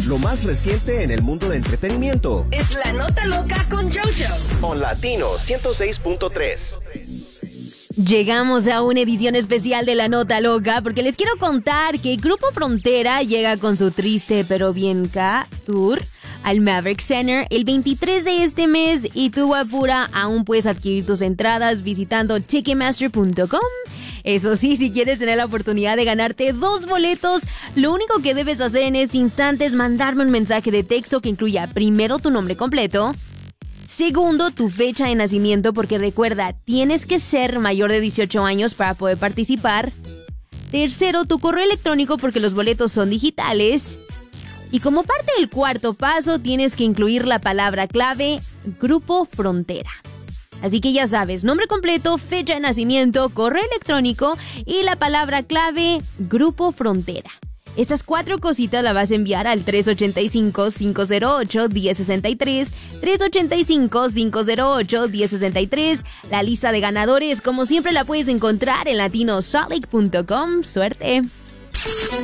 Lo más reciente en el mundo de entretenimiento es La Nota Loca con JoJo. On Latino 106.3. Llegamos a una edición especial de La Nota Loca porque les quiero contar que Grupo Frontera llega con su Triste pero Bien K Tour al Maverick Center el 23 de este mes y tú, apura, aún puedes adquirir tus entradas visitando ticketmaster.com. Eso sí, si quieres tener la oportunidad de ganarte 2 boletos, lo único que debes hacer en este instante es mandarme un mensaje de texto que incluya primero tu nombre completo, segundo tu fecha de nacimiento, porque recuerda, tienes que ser mayor de 18 años para poder participar, tercero tu correo electrónico porque los boletos son digitales, y como parte del cuarto paso tienes que incluir la palabra clave Grupo Frontera. Así que ya sabes, nombre completo, fecha de nacimiento, correo electrónico y la palabra clave Grupo Frontera. Estas 4 cositas las vas a enviar al 385-508-1063, 385-508-1063. La lista de ganadores, como siempre, la puedes encontrar en latinosolid.com. ¡Suerte!